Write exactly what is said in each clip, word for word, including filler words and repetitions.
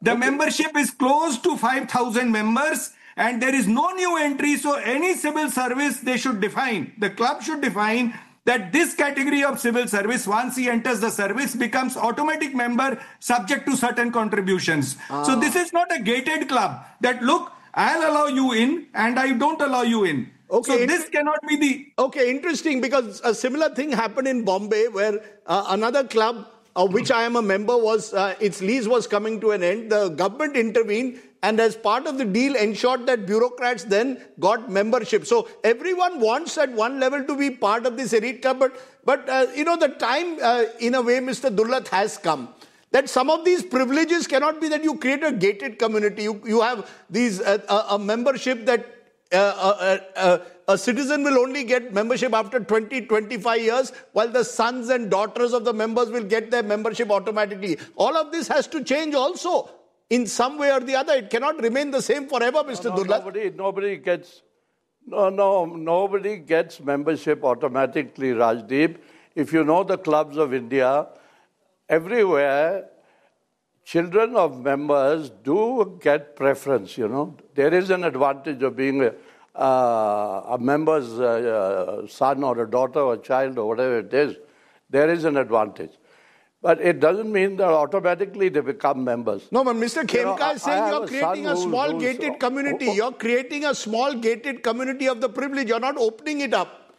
The okay. membership is close to five thousand members and there is no new entry. So any civil service, they should define, the club should define that this category of civil service, once he enters the service, becomes automatic member subject to certain contributions. Ah. So this is not a gated club that, look, I'll allow you in and I don't allow you in. Okay, so this cannot be the... Okay, interesting, because a similar thing happened in Bombay where uh, another club, of which I am a member, was uh, its lease was coming to an end. The government intervened and as part of the deal ensured that bureaucrats then got membership. So everyone wants at one level to be part of this elite club, but, but uh, you know, the time uh, in a way, Mister Dullat, has come that some of these privileges cannot be that you create a gated community. You, you have these uh, a, a membership that uh, uh, uh, a citizen will only get membership after twenty, twenty-five years, while the sons and daughters of the members will get their membership automatically. All of this has to change also in some way or the other. It cannot remain the same forever, Mister No, no, Dullat. Nobody, nobody gets, no, no, nobody gets membership automatically, Rajdeep. If you know the clubs of India, everywhere, children of members do get preference, you know. There is an advantage of being a, uh, a member's uh, uh, son or a daughter or child or whatever it is. There is an advantage. But it doesn't mean that automatically they become members. No, but Mister Khemka you know, is saying you're creating a small who's, gated who's, community. You're creating a small gated community of the privilege. You're not opening it up.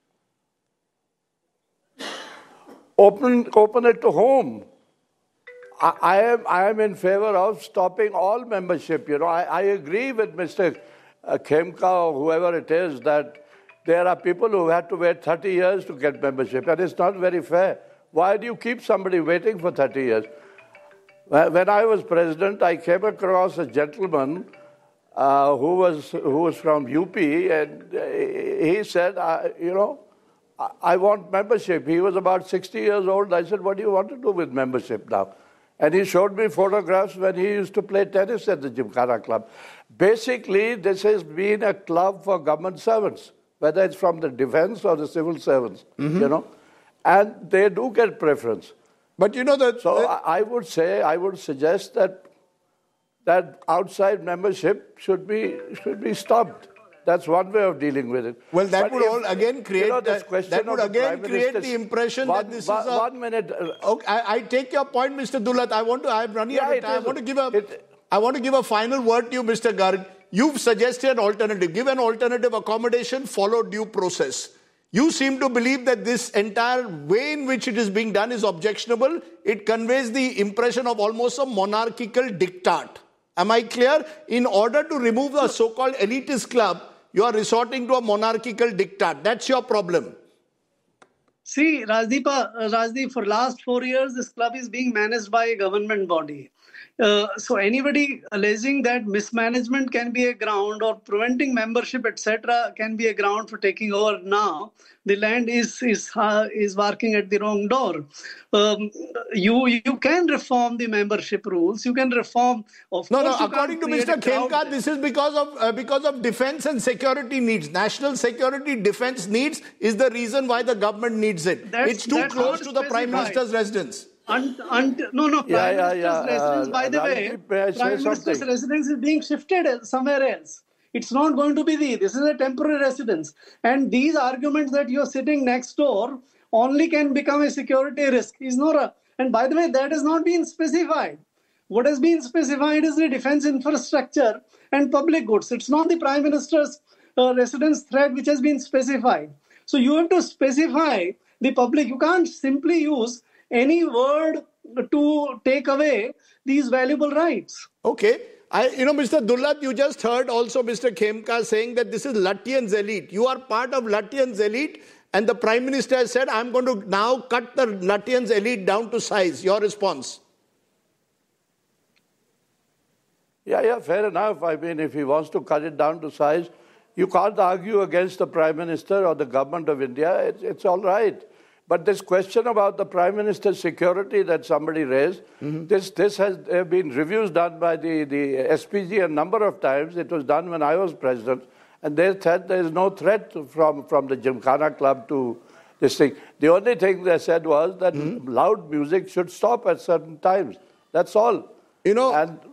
Open, open it to whom? I, I am, I am in favor of stopping all membership. You know, I, I agree with Mister Khemka or whoever it is that there are people who had to wait thirty years to get membership, and it's not very fair. Why do you keep somebody waiting for thirty years? When I was president, I came across a gentleman uh, who was who was from U P, and he said, uh, you know, I want membership. He was about sixty years old. I said, what do you want to do with membership now? And he showed me photographs when he used to play tennis at the Gymkhana Club. Basically, this has been a club for government servants, whether it's from the defense or the civil servants, mm-hmm. you know. And they do get preference. But you know that... So that, I would say, I would suggest that that outside membership should be should be stopped. That's one way of dealing with it. Well, that but would if, all again create... You know, that, that would again create the impression one, that this one, is a... One minute... Uh, okay, I, I take your point, Mister Dullat. I want to... I'm running yeah, out of time. I want to give a... It, I want to give a final word to you, Mister Garg. You've suggested an alternative. Give an alternative accommodation, follow due process. You seem to believe that this entire way in which it is being done is objectionable. It conveys the impression of almost a monarchical diktat. Am I clear? In order to remove the so-called elitist club, you are resorting to a monarchical diktat. That's your problem. See, Rajdeep, uh, Rajdeep, for last four years, this club is being managed by a government body. Uh, so anybody alleging that mismanagement can be a ground or preventing membership, et cetera, can be a ground for taking over now, the land is is uh, is barking at the wrong door. Um, you you can reform the membership rules. You can reform. Of no, course no. According to Mister Khemka, this is because of uh, because of defense and security needs. National security defense needs is the reason why the government needs it. That's, it's too close to the Prime Minister's residence. And, and, no, no, Prime yeah, yeah, Minister's yeah. residence, uh, by the way, Prime Minister's something? residence is being shifted somewhere else. It's not going to be the, this is a temporary residence. And these arguments that you're sitting next door only can become a security risk. Is not a, and by the way, that has not been specified. What has been specified is the defense infrastructure and public goods. It's not the Prime Minister's uh, residence threat which has been specified. So you have to specify the public. You can't simply use any word to take away these valuable rights. Okay. I, you know, Mister Dullat, you just heard also Mister Khemka saying that this is Lutyens' elite. You are part of Lutyens' elite, and the Prime Minister has said, I'm going to now cut the Lutyens' elite down to size. Your response? Yeah, yeah, fair enough. I mean, if he wants to cut it down to size, you can't argue against the Prime Minister or the government of India. It's, it's all right. But this question about the Prime Minister's security that somebody raised, mm-hmm. this this has there have been reviews done by the, the S P G a number of times. It was done when I was president. And they said there is no threat from, from the Gymkhana Club to this thing. The only thing they said was that mm-hmm. loud music should stop at certain times. That's all. You know, and